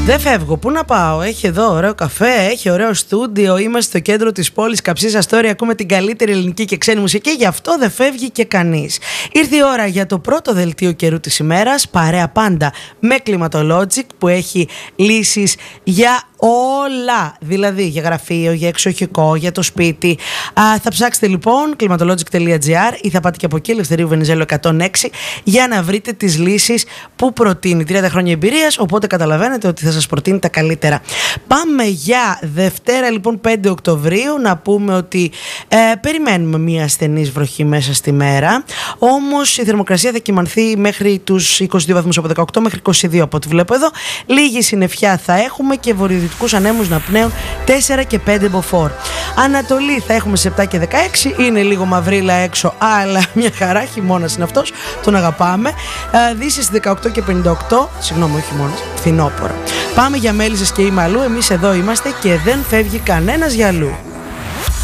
Δεν φεύγω. Πού να πάω? Έχει εδώ ωραίο καφέ, έχει ωραίο στούντιο. Είμαστε στο κέντρο της πόλης. Καψής Αστόρια. Ακούμε την καλύτερη ελληνική και ξένη μουσική. Γι' αυτό δεν φεύγει και κανείς. Ήρθε η ώρα για το πρώτο δελτίο καιρού της ημέρας. Παρέα πάντα με Climatologic που έχει λύσεις για όλα. Δηλαδή για γραφείο, για εξοχικό, για το σπίτι. Θα ψάξετε λοιπόν climatologic.gr ή θα πάτε και από εκεί, Ελευθερίου Βενιζέλου 106, για να βρείτε τις λύσεις που προτείνει. 30 χρόνια εμπειρίας, οπότε καταλαβαίνετε ότι θα σας προτείνει τα καλύτερα. Πάμε για Δευτέρα λοιπόν 5 Οκτωβρίου. Να πούμε ότι περιμένουμε μια ασθενής βροχή μέσα στη μέρα. Όμως η θερμοκρασία θα κυμανθεί μέχρι τους 22 βαθμούς, από 18 μέχρι 22 από ό,τι βλέπω εδώ. Λίγη συννεφιά θα έχουμε και βορειοδυτικούς ανέμους να πνέουν 4 και 5 μποφόρ. Ανατολή θα έχουμε σε 7 και 16. Είναι λίγο μαυρίλα έξω, αλλά μια χαρά. Χειμώνας είναι αυτός, τον αγαπάμε. Δύσεις 18 και 58. Συγγνώμη, όχι χειμώνας, φθινόπωρο. Πάμε για Μέλισσες και Ιμαλού. Εμείς εδώ είμαστε και δεν φεύγει κανένας για αλλού.